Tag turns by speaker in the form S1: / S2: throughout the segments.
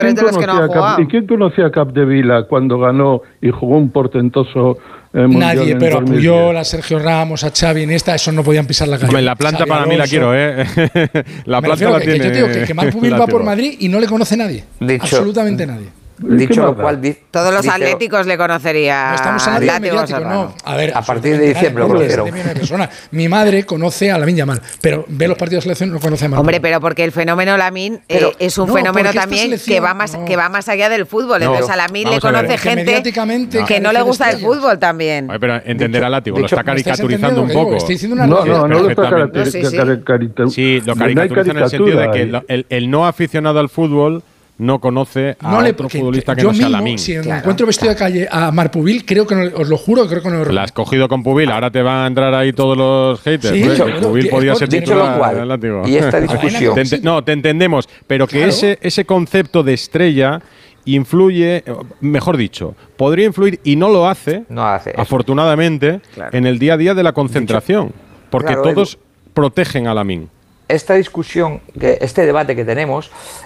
S1: es de los que no ha jugado.
S2: ¿Y quién conocía a Capdevila cuando ganó y jugó un portentoso mundial?
S3: Nadie, pero a Puyol, a Sergio Ramos, a Xavi, Iniesta, esos no podían pisar la calle.
S4: Hombre, la planta
S3: Xavi
S4: para mí la
S3: Alonso.
S4: quiero, ¿eh? La planta la tiene.
S3: Que yo te digo que Marc Puyol va por Madrid y no le conoce nadie. Absolutamente nadie.
S5: Dicho lo cual,
S1: todos los atléticos le conocería.
S3: No estamos hablando de mediático, no. A ver,
S5: a partir de diciembre lo conocieron.
S3: Mi madre conoce a Lamine Yamal, pero ve los partidos de selección no conoce a Marc.
S1: Hombre, pero porque el fenómeno Lamine es un fenómeno también que va más allá del fútbol. Entonces a Lamine le conoce gente que no le gusta el fútbol también.
S4: Pero entenderá Látigo, lo está caricaturizando un poco.
S3: Estoy diciendo una
S2: no lo está caricaturizando.
S4: Sí, lo caricaturiza en el sentido de que el no aficionado al fútbol no conoce a otro futbolista que no sea Lamine.
S3: Si encuentro vestido de calle a Marc Puyol, creo que no, os lo juro, creo que no.
S4: La has cogido con Puyol, ahora te van a entrar ahí todos los haters.
S3: Sí,
S4: Puyol podía ser
S5: titular. Y esta discusión.
S4: Te entendemos, pero que ese concepto de estrella influye, mejor dicho, podría influir y no lo hace, afortunadamente, en el día a día de la concentración, porque todos protegen a Lamine.
S5: Esta discusión, este debate que tenemos,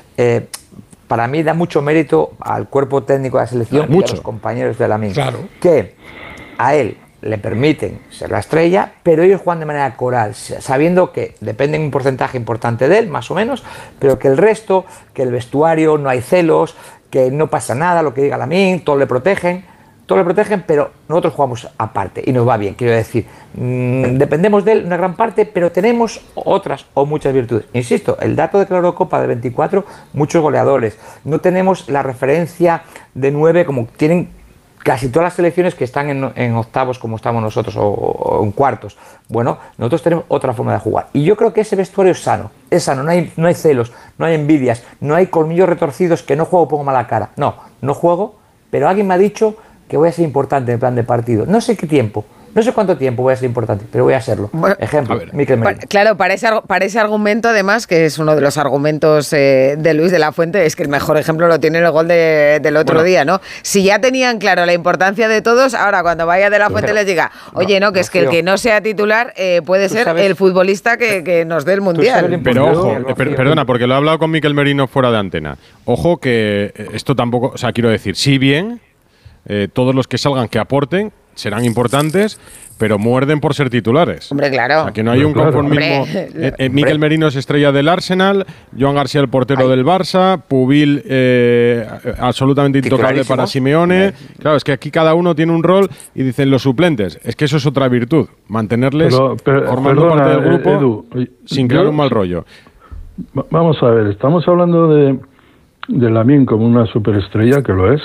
S5: para mí da mucho mérito al cuerpo técnico de la selección y a los compañeros de Lamine, que a él le permiten ser la estrella, pero ellos juegan de manera coral, sabiendo que dependen un porcentaje importante de él, más o menos, pero que el resto, que el vestuario, no hay celos, que no pasa nada, lo que diga Lamine, todos le protegen, pero nosotros jugamos aparte y nos va bien. Quiero decir, dependemos de él una gran parte, pero tenemos otras o muchas virtudes. Insisto, el dato de la Eurocopa del 24, muchos goleadores. No tenemos la referencia de 9 como tienen casi todas las selecciones que están en octavos como estamos nosotros o en cuartos. Bueno, nosotros tenemos otra forma de jugar. Y yo creo que ese vestuario es sano, no hay celos, no hay envidias, no hay colmillos retorcidos que no juego, pongo mala cara. No juego, pero alguien me ha dicho que voy a ser importante en el plan de partido. No sé qué tiempo, no sé cuánto tiempo voy a ser importante, pero voy a serlo. Bueno, ejemplo, Mikel Merino.
S1: Claro, para ese argumento, además, que es uno de los argumentos de Luis de la Fuente, es que el mejor ejemplo lo tiene el gol del otro día, ¿no? Si ya tenían claro la importancia de todos, ahora cuando vaya de la Fuente les diga, oye, que es que el que no sea titular puede ser el futbolista que nos dé el Mundial.
S4: Pero ojo, perdona, porque lo he hablado con Mikel Merino fuera de antena. Ojo que esto tampoco, o sea, quiero decir, si bien todos los que salgan que aporten serán importantes, pero muerden por ser titulares.
S1: Hombre, claro.
S4: O sea, que no hay un conformismo. Mikel Merino es estrella del Arsenal, Joan García el portero del Barça, Puyol absolutamente intocable para Simeone. Claro, es que aquí cada uno tiene un rol y dicen los suplentes. Es que eso es otra virtud, mantenerles formando parte del grupo Edu, sin crear un mal rollo.
S2: Vamos a ver, estamos hablando de Lamine como una superestrella, que lo es.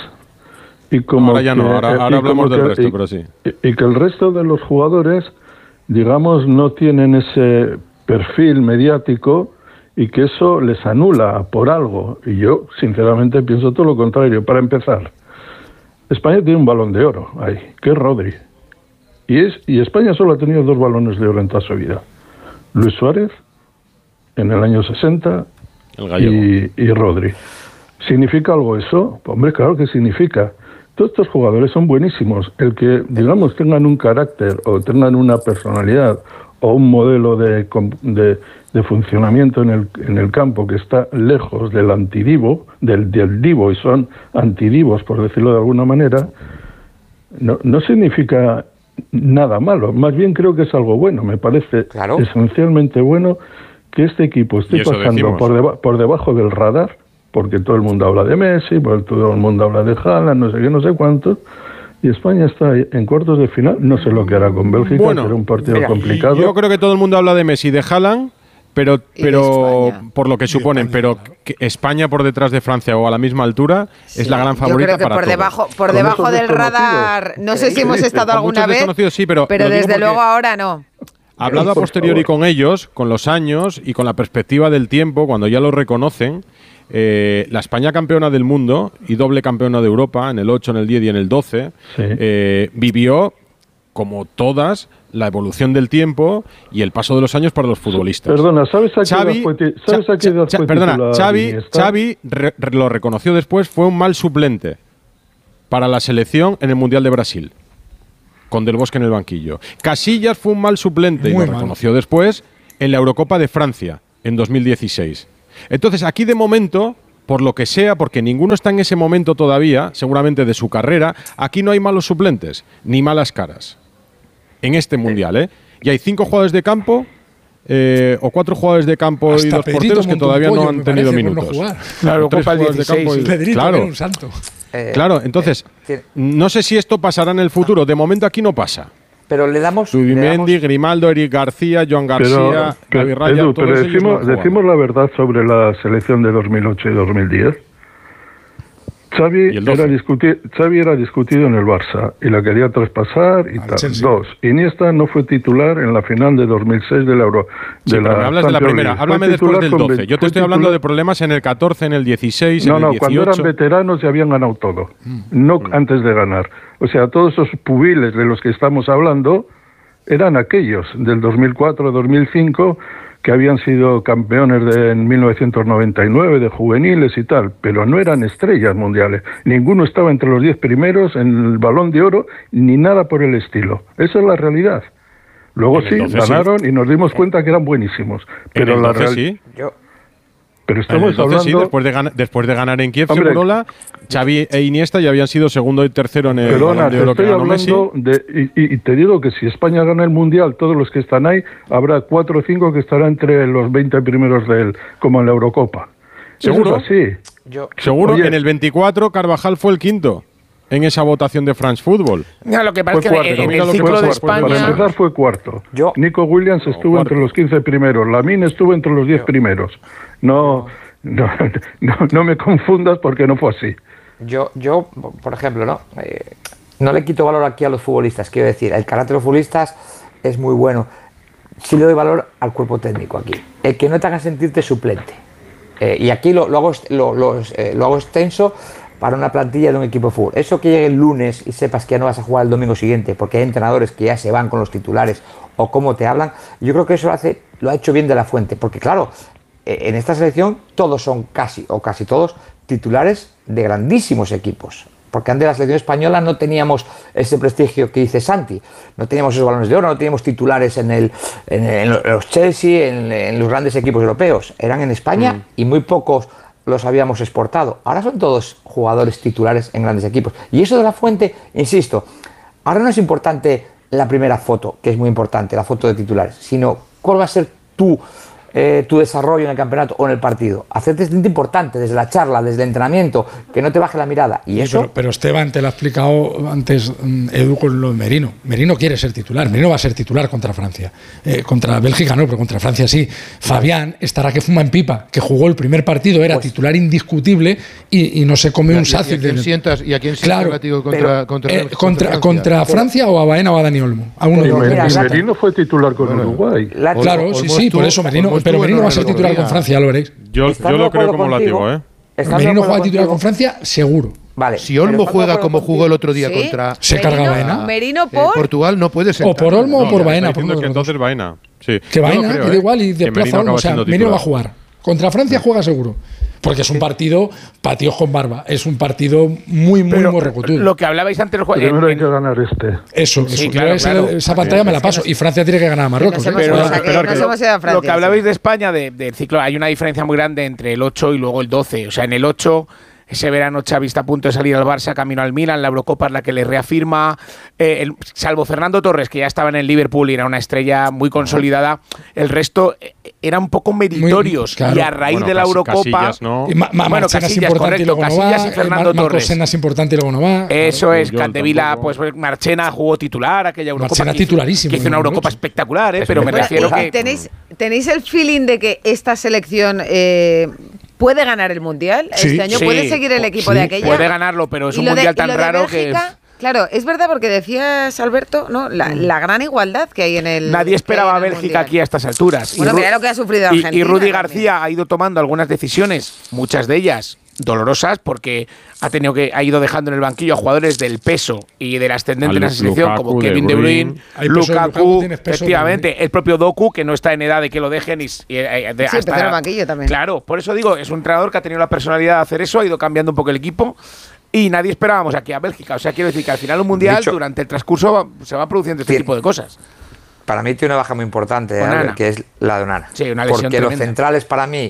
S2: Y como
S4: ahora ya no, ahora hablamos del resto, pero sí.
S2: Y que el resto de los jugadores, digamos, no tienen ese perfil mediático y que eso les anula por algo. Y yo, sinceramente, pienso todo lo contrario. Para empezar, España tiene un balón de oro ahí, que es Rodri. Y España solo ha tenido 2 balones de oro en toda su vida. Luis Suárez, en el año 60, y Rodri. ¿Significa algo eso? Hombre, claro que significa. Todos estos jugadores son buenísimos. El que, digamos, tengan un carácter o tengan una personalidad o un modelo de funcionamiento en el campo que está lejos del antidivo, del divo, y son antidivos, por decirlo de alguna manera, no significa nada malo. Más bien creo que es algo bueno. Me parece esencialmente bueno que este equipo esté pasando por debajo del radar, porque todo el mundo habla de Messi, porque todo el mundo habla de Haaland, no sé qué, no sé cuántos, y España está en cuartos de final. No sé lo que hará con Bélgica, pero era un partido complicado.
S4: Yo creo que todo el mundo habla de Messi y de Haaland, pero por lo que suponen, pero que España por detrás de Francia o a la misma altura es la gran favorita.
S1: Yo creo que por debajo del radar, no sé si hemos estado alguna vez,
S4: sí, pero
S1: desde luego ahora no.
S4: Hablado a posteriori con ellos, con los años y con la perspectiva del tiempo, cuando ya lo reconocen, la España campeona del mundo y doble campeona de Europa en el 8, en el 10 y en el 12, vivió, como todas, la evolución del tiempo y el paso de los años para los futbolistas.
S2: Perdona, ¿sabes a qué edad fue
S4: Perdona, Xavi lo reconoció después, fue un mal suplente para la selección en el Mundial de Brasil, con Del Bosque en el banquillo. Casillas fue un mal suplente y lo reconoció después en la Eurocopa de Francia en 2016. Entonces, aquí de momento, por lo que sea, porque ninguno está en ese momento todavía, seguramente de su carrera, aquí no hay malos suplentes, ni malas caras. En este Mundial, ¿eh? Y hay 5 jugadores de campo, o 4 jugadores de campo y 2 porteros que todavía no han tenido minutos.
S6: Claro,
S4: 3 jugadores de campo y
S3: Pedrito era un santo.
S4: Claro, entonces, no sé si esto pasará en el futuro. De momento aquí no pasa.
S5: Pero le damos...
S4: Zubimendi, Grimaldo, Eric García, Joan García, David Raya,
S2: Edu, pero decimos la verdad sobre la selección de 2008 y 2010. Xavi era discutido en el Barça y la quería traspasar y tal.
S3: Chelsea.
S2: 2. Iniesta no fue titular en la final de 2006 del Euro.
S4: Pero me hablas de la primera, háblame después del 12. Yo te estoy hablando de problemas en el 14, en el 16, en el 18.
S2: Cuando eran veteranos ya habían ganado todo, no antes de ganar. O sea, todos esos pubiles de los que estamos hablando eran aquellos del 2004-2005 que habían sido campeones en 1999 de juveniles y tal, pero no eran estrellas mundiales. Ninguno estaba entre los 10 primeros en el Balón de Oro, ni nada por el estilo. Esa es la realidad. Luego sí, ganaron y nos dimos cuenta que eran buenísimos. Pero la realidad... Pero estamos hablando...
S4: Sí, después de ganar en Kiev, Segurola, Xavi e Iniesta ya habían sido segundo y tercero en el Balón de Oro que ganó Messi.
S2: Y te digo que si España gana el Mundial, todos los que están ahí, habrá 4 o 5 que estarán entre los 20 primeros como en la Eurocopa.
S4: ¿Seguro?
S2: Eso es así.
S4: Seguro. En el 24 Carvajal fue el quinto en esa votación de France Football.
S6: No, lo que pasa es que en el ciclo de España...
S2: Para empezar fue cuarto. Nico Williams estuvo entre los 15 primeros. Lamine estuvo entre los 10 primeros. No me confundas porque no fue así.
S5: Yo por ejemplo, no le quito valor aquí a los futbolistas. Quiero decir, el carácter de los futbolistas es muy bueno. Sí le doy valor al cuerpo técnico aquí. El que no te haga sentirte suplente. Y aquí lo hago extenso para una plantilla de un equipo de fútbol. Eso que llegue el lunes y sepas que ya no vas a jugar el domingo siguiente porque hay entrenadores que ya se van con los titulares o cómo te hablan, yo creo que eso lo ha hecho bien De La Fuente, porque claro, en esta selección todos son casi todos titulares de grandísimos equipos, porque antes de la selección española no teníamos ese prestigio que dice Santi, no teníamos esos balones de oro, no teníamos titulares en los Chelsea, en los grandes equipos europeos, eran en España y muy pocos los habíamos exportado. Ahora son todos jugadores titulares en grandes equipos. Y eso De La Fuente, insisto, ahora no es importante la primera foto, que es muy importante, la foto de titulares, sino cuál va a ser tu desarrollo en el campeonato o en el partido. Hacerte importante desde la charla, desde el entrenamiento, que no te baje la mirada. Y eso...
S3: Pero Esteban, te lo ha explicado antes Edu con lo de Merino. Merino quiere ser titular. Merino va a ser titular contra Francia. Contra Bélgica no, pero contra Francia sí. Fabián estará que fuma en pipa, que jugó el primer partido, era titular indiscutible y no se come un sácil.
S7: ¿Y a quién sientas
S3: contra Francia o a Baena o a Dani Olmo? A uno de los dos.
S2: Merino fue titular con Uruguay.
S3: Claro, sí, por eso Merino. Pero Merino va a ser titular con Francia, ya lo veréis.
S4: Yo lo creo como lativo, ¿eh?
S3: Merino juega titular con Francia, seguro.
S5: Vale.
S7: Si Olmo juega como jugó el otro día contra...
S3: Se carga Baena.
S1: Merino por...
S7: Portugal no puede ser.
S3: O por Olmo o por Baena.
S4: Que entonces Baena. Sí.
S3: Que Baena, da igual, y desplaza a Olmo. O sea, Merino va a jugar. Contra Francia juega seguro. Porque es un partido patíos con barba. Es un partido muy recutudo.
S6: Lo que hablabais antes...
S2: Primero hay que ganar
S3: Eso. Claro. Esa pantalla me la paso. Y Francia tiene que ganar a Marruecos.
S6: Lo que hablabais de España, del ciclo, hay una diferencia muy grande entre el 8 y luego el 12. O sea, en el 8... Ese verano Xavi está a punto de salir al Barça, camino al Milan, la Eurocopa es la que le reafirma, salvo Fernando Torres, que ya estaba en el Liverpool y era una estrella muy consolidada, el resto eran un poco meritorios, y a raíz de la Eurocopa...
S4: Casillas, ¿no?
S3: Casillas, importante, correcto,
S6: Casillas y Fernando Torres.
S3: Marcos es importante y luego no va.
S6: Eso es, Candevila, pues Marchena jugó titular, aquella Eurocopa.
S3: Marchena titularísimo.
S6: Que hizo una Eurocopa espectacular, pero me refiero que...
S1: ¿Tenéis el feeling de que esta selección... ¿puede ganar el Mundial este año? ¿Puede seguir el equipo de aquella?
S6: Puede ganarlo, pero es un Mundial tan raro
S1: Bélgica, que... Claro, es verdad porque decías, Alberto, ¿no? La gran igualdad que hay en el...
S6: Nadie esperaba a Bélgica aquí a estas alturas.
S1: Bueno, mira lo que ha sufrido Argentina.
S6: Y Rudi García ha ido tomando algunas decisiones, muchas de ellas dolorosas, porque ha ido dejando en el banquillo a jugadores del peso y del ascendente en la selección, como Kevin De Bruyne, Lukaku, efectivamente, el propio Doku, que no está en edad de que lo dejen
S1: hasta el banquillo también.
S6: Claro, por eso digo, es un entrenador que ha tenido la personalidad de hacer eso, ha ido cambiando un poco el equipo. Y nadie esperábamos aquí a Bélgica. O sea, quiero decir que al final un mundial, durante el transcurso, se va produciendo este tipo de cosas.
S5: Para mí tiene una baja muy importante, que es la de Onana.
S6: Sí, una lesión
S5: porque
S6: tremenda.
S5: Los centrales, para mí,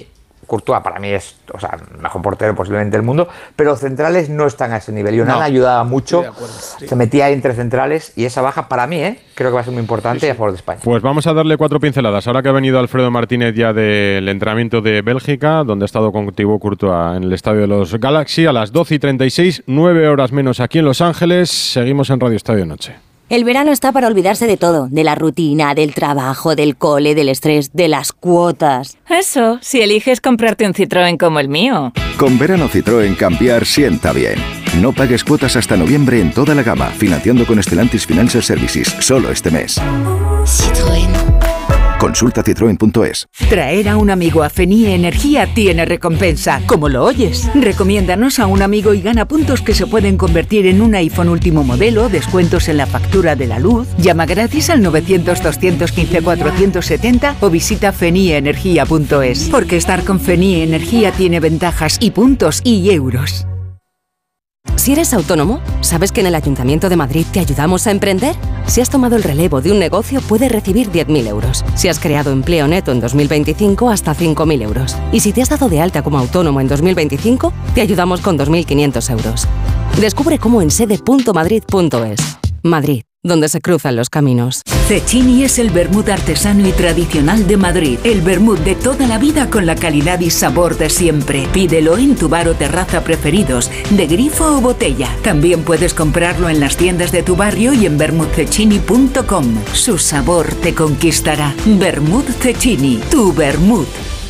S5: Courtois para mí es, o sea, el mejor portero posiblemente del mundo, pero los centrales no están a ese nivel. Y Onana ayudaba mucho, se metía ahí entre centrales y esa baja para mí, creo que va a ser muy importante a favor de España.
S4: Pues vamos a darle 4 pinceladas. Ahora que ha venido Alfredo Martínez ya del entrenamiento de Bélgica, donde ha estado con Thibaut Courtois en el estadio de los Galaxy, a las 12:36, 9 horas menos aquí en Los Ángeles. Seguimos en Radio Estadio Noche.
S8: El verano está para olvidarse de todo, de la rutina, del trabajo, del cole, del estrés, de las cuotas.
S9: Eso, si eliges comprarte un Citroën como el mío.
S10: Con verano Citroën cambiar sienta bien. No pagues cuotas hasta noviembre en toda la gama, financiando con Stellantis Financial Services, solo este mes.
S11: Citroën.
S10: Consulta citroen.es.
S12: Traer a un amigo a Fenie Energía tiene recompensa, como lo oyes. Recomiéndanos a un amigo y gana puntos que se pueden convertir en un iPhone último modelo, descuentos en la factura de la luz. Llama gratis al 900-215-470 o visita fenieenergia.es. Porque estar con Fenie Energía tiene ventajas y puntos y euros.
S13: Si eres autónomo, ¿sabes que en el Ayuntamiento de Madrid te ayudamos a emprender? Si has tomado el relevo de un negocio, puedes recibir 10.000 euros. Si has creado empleo neto en 2025, hasta 5.000 euros. Y si te has dado de alta como autónomo en 2025, te ayudamos con 2.500 euros. Descubre cómo en sede.madrid.es. Madrid, donde se cruzan los caminos.
S12: Cecchini es el vermut artesano y tradicional de Madrid. El vermut de toda la vida con la calidad y sabor de siempre. Pídelo en tu bar o terraza preferidos, de grifo o botella. También puedes comprarlo en las tiendas de tu barrio y en vermutcecchini.com. Su sabor te conquistará. Vermut Cecchini, tu vermut.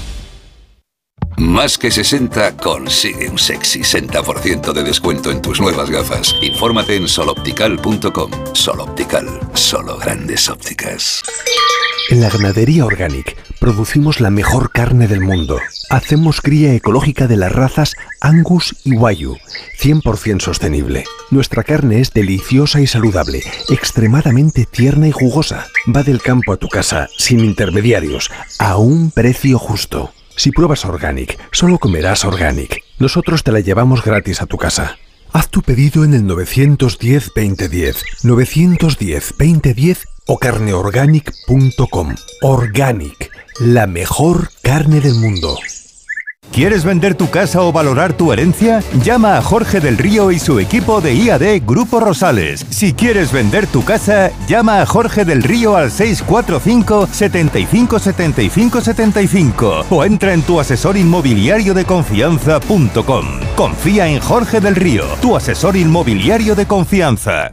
S14: Más que 60 consigue un sexy 60% de descuento en tus nuevas gafas. Infórmate en soloptical.com. Soloptical, solo grandes ópticas.
S15: En la ganadería Organic producimos la mejor carne del mundo. Hacemos cría ecológica de las razas Angus y Wagyu, 100% sostenible. Nuestra carne es deliciosa y saludable, extremadamente tierna y jugosa. Va del campo a tu casa, sin intermediarios, a un precio justo. Si pruebas Organic, solo comerás Organic. Nosotros te la llevamos gratis a tu casa. Haz tu pedido en el 910-2010, 910-2010 o carneorganic.com. Organic, la mejor carne del mundo.
S16: ¿Quieres vender tu casa o valorar tu herencia? Llama a Jorge del Río y su equipo de IAD Grupo Rosales. Si quieres vender tu casa, llama a Jorge del Río al 645 75 75 75 o entra en tuasesorinmobiliariodeconfianza.com. Confía en Jorge del Río, tu asesor inmobiliario de confianza.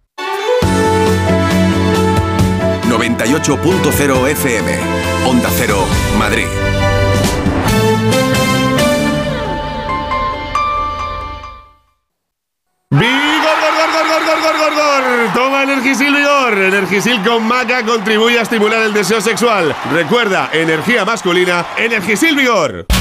S14: 98.0 FM, Onda Cero, Madrid.
S17: ¡Vigor! Toma Energisil Vigor. Energisil con maca contribuye a estimular el deseo sexual. Recuerda, energía masculina, Energisil Vigor.